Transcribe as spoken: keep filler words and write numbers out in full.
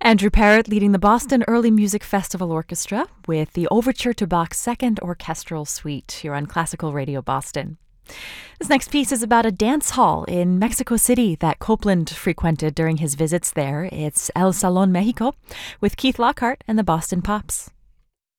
Andrew Parrott leading the Boston Early Music Festival Orchestra with the Overture to Bach's Second Orchestral Suite here on Classical Radio Boston. This next piece is about a dance hall in Mexico City that Copland frequented during his visits there. It's El Salón Mexico with Keith Lockhart and the Boston Pops.